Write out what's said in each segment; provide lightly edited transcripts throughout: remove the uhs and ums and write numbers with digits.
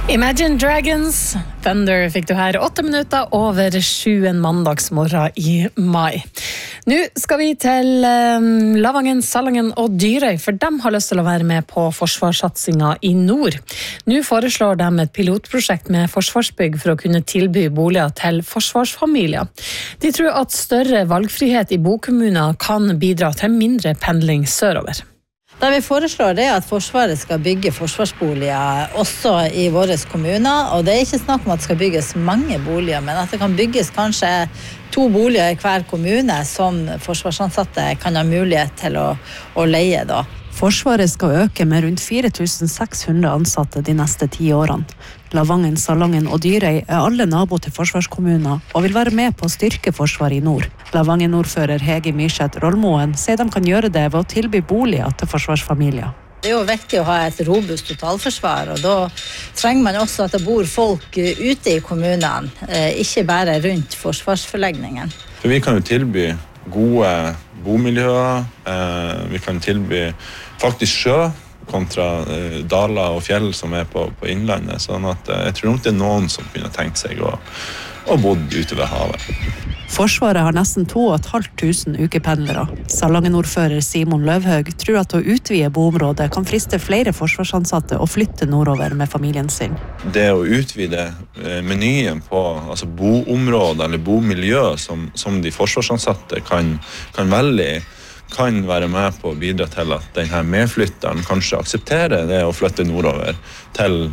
Imagine Dragons, Thunder fikk du her 8 minutter over 7 en mandagsmorgen i mai. Nå skal vi til Lavangen, Salangen og Dyrøy, for de har lyst til å være med på forsvarssatsingen i nord. Nå foreslår de et pilotprosjekt med Forsvarsbygg for å kunne tilby boliger til forsvarsfamilier. De tror at større valgfrihet i bokommuner kan bidra til mindre pendling sørover. Det vi foreslår er at Forsvaret skal bygge forsvarsboliger også i våre kommuner, og det er ikke snakk om at det skal bygges mange boliger, men at det kan bygges kanskje 2 boliger i hver kommune som forsvarsansatte kan ha mulighet til å leie da. Forsvaret skal øke med rundt 4600 ansatte de neste 10 årene. Lavangen, Salangen og Dyrøy er alle nabo til forsvarskommuner og vil være med på å styrke forsvaret i nord. Lavangen-ordfører Hege Myrseth Rollmoen sier de kan gjøre det ved å tilby boliger til forsvarsfamilier. Det er jo viktig å ha et robust totalforsvar, og da trenger man også at det bor folk ute i kommunene, ikke bare rundt forsvarsforlegningen. For vi kan jo tilby gode bomiljøer, vi kan tilby faktisk sjø kontra daler og fjell som er på innlandet, sånn at jeg tror nok det er noen som kunne tenkt seg å bo ute ved havet. Forsvaret har nesten 2500 ukependlere. Salangen-ordfører Simon Løvhaug tror at å utvide boområdet kan friste flere forsvarsansatte og flytte nordover med familien sin. Det å utvide menyen på boområder eller bomiljø som de forsvarsansatte kan velge i, kan være med på å bidra til at denne medflytteren kanskje aksepterer det å flytte nordover til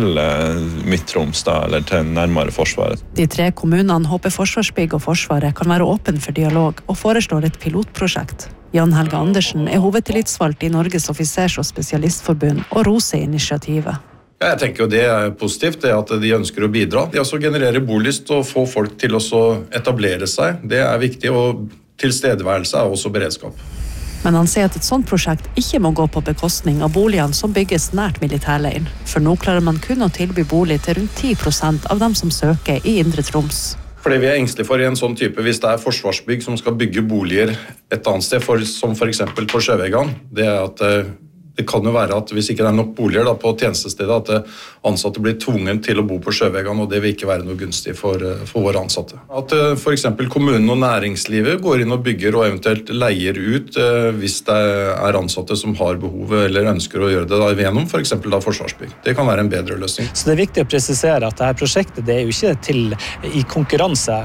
Midt-Troms eller til nærmere Forsvaret. De 3 kommunene håper Forsvarsbygg og Forsvaret kan være åpen for dialog og foreslår et pilotprosjekt. Jan Helge Andersen er hovedtillitsvalgt i Norges offisers- og spesialistforbund og roser initiativet. Jeg tenker jo det er positivt, det at de ønsker å bidra. De også genererer bolyst og få folk til å etablere seg. Det er viktig, og tilstedeværelse er også beredskap. Men han sier at et sånt prosjekt ikke må gå på bekostning av boligene som bygges nært militærleiren. For nå klarer man kun å tilby bolig til rundt 10% av dem som søker i Indre Troms. For det vi er engstelige for i en sånn type, hvis det er Forsvarsbygg som skal bygge boliger et annet sted, som for eksempel på Sjøvegan, det er at det kan jo være at hvis ikke det er nok boliger på tjenestestedet, at ansatte blir tvunget til å bo på Sjøvegan, og det vil ikke være noe gunstig for våre ansatte. At for eksempel kommunen og næringslivet går inn og bygger og eventuelt leier ut hvis det er ansatte som har behov eller ønsker å gjøre det gjennom for eksempel Forsvarsbygg. Det kan være en bedre løsning. Så det er viktig å presisere at dette prosjektet det er jo ikke til i konkurranse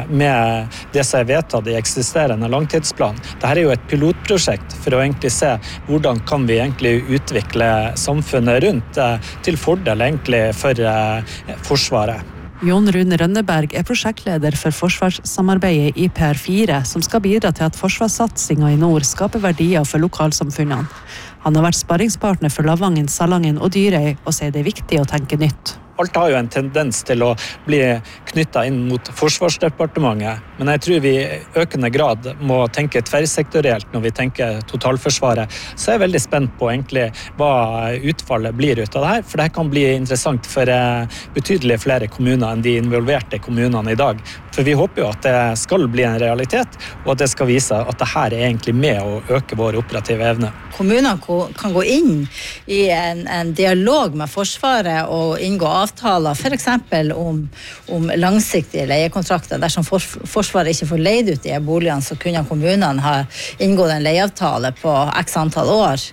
med det som er vedtatt i eksisterende langtidsplan. Dette er jo et pilotprosjekt for å egentlig se hvordan kan vi egentlig utvikle samfunnet rundt til fordel egentlig for Forsvaret. Jon Rune Rønneberg er prosjektleder for forsvarssamarbeidet i PR4, som skal bidra til at forsvarssatsingen i nord skaper verdier for lokalsamfunnene. Han har vært sparringspartner for Lavangen, Salangen og Dyrøy, og sier det er viktig å tenke nytt. Alt har jo en tendens til å bli knyttet inn mot Forsvarsdepartementet, men jeg tror vi i økende grad må tenke tverrsektorielt når vi tenker totalforsvaret. Så jeg er veldig spent på egentlig hva utfallet blir ut av det her, for det kan bli interessant for betydelig flere kommuner enn de involverte kommunene i dag. For vi håper jo at det skal bli en realitet, og at det skal vise at det her er egentlig med å øke vår operative evne. Kommunene kan gå inn i en dialog med Forsvaret og inngå avtaler, for eksempel om langsiktige leiekontrakter. Dersom Forsvaret ikke får leid ut de boligene, så kunne kommunene ha inngått en leieavtale på x antall år.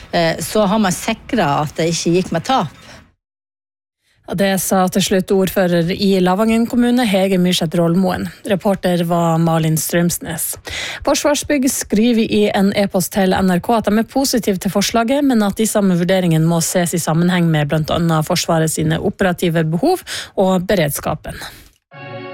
Så har man sikret at det ikke gikk med tap. Det sa til slutt ordfører i Lavangen kommune, Hege Myrseth Rollmoen. Reporter var Malin Strømsnes. Forsvarsbygg skriver i en e-post til NRK at de er positive til forslaget, men at de samme vurderingene må ses i sammenheng med blant annet Forsvaret sine operative behov og beredskapen.